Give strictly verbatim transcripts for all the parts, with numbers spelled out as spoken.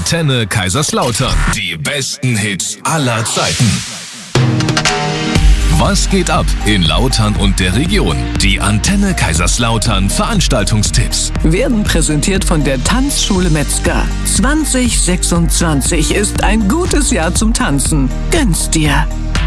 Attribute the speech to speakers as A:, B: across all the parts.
A: Antenne Kaiserslautern. Die besten Hits aller Zeiten. Was geht ab in Lautern und der Region? Die Antenne Kaiserslautern Veranstaltungstipps
B: werden präsentiert von der Tanzschule Metzger. zwanzig sechsundzwanzig ist ein gutes Jahr zum Tanzen. Gönn's dir!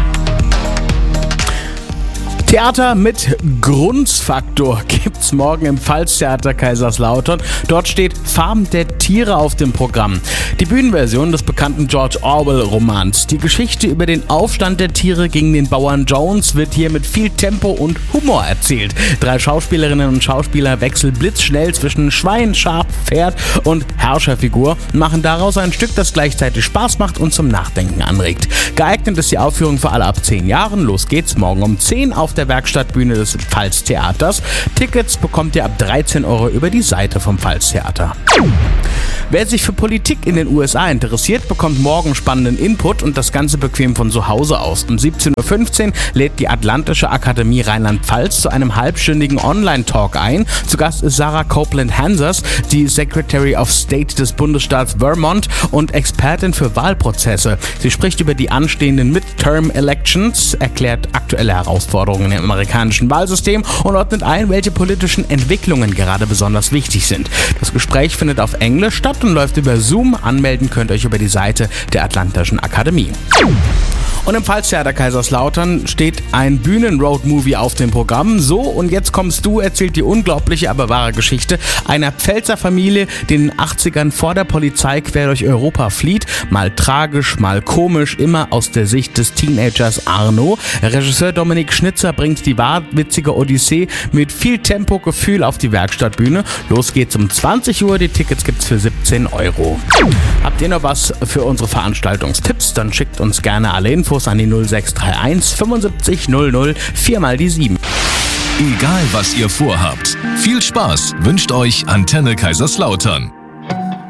C: Theater mit Grunzfaktor gibt's morgen im Pfalztheater Kaiserslautern. Dort steht Farben der Tiere auf dem Programm. Die Bühnenversion des bekannten George Orwell-Romans. Die Geschichte über den Aufstand der Tiere gegen den Bauern Jones wird hier mit viel Tempo und Humor erzählt. Drei Schauspielerinnen und Schauspieler wechseln blitzschnell zwischen Schwein, Schaf, Pferd und Herrscherfigur und machen daraus ein Stück, das gleichzeitig Spaß macht und zum Nachdenken anregt. Geeignet ist die Aufführung für alle ab zehn Jahren. Los geht's morgen um zehn auf der Werkstattbühne des Pfalztheaters. Tickets bekommt ihr ab dreizehn Euro über die Seite vom Pfalztheater. Wer sich für Politik in den U S A interessiert, bekommt morgen spannenden Input und das Ganze bequem von zu Hause aus. Um siebzehn Uhr fünfzehn lädt die Atlantische Akademie Rheinland-Pfalz zu einem halbstündigen Online-Talk ein. Zu Gast ist Sarah Copeland-Hansers, die Secretary of State des Bundesstaats Vermont und Expertin für Wahlprozesse. Sie spricht über die anstehenden Midterm-Elections, erklärt aktuelle Herausforderungen im amerikanischen Wahlsystem und ordnet ein, welche politischen Entwicklungen gerade besonders wichtig sind. Das Gespräch findet auf Englisch statt und läuft über Zoom. Anmelden könnt ihr euch über die Seite der Atlantischen Akademie. Und im Pfalztheater Kaiserslautern steht ein Bühnen-Road-Movie auf dem Programm. So, und jetzt kommst du, erzählt die unglaubliche, aber wahre Geschichte einer Pfälzer Familie, die in den achtzigern vor der Polizei quer durch Europa flieht. Mal tragisch, mal komisch, immer aus der Sicht des Teenagers Arno. Regisseur Dominik Schnitzer bringt die wahnwitzige Odyssee mit viel Tempo-Gefühl auf die Werkstattbühne. Los geht's um zwanzig Uhr, die Tickets gibt's für siebzehn Euro. Habt ihr noch was für unsere Veranstaltungstipps? Dann schickt uns gerne alle Infos an die null sechs drei eins fünfundsiebzig null null vier mal die sieben.
A: Egal was ihr vorhabt, viel Spaß wünscht euch Antenne Kaiserslautern.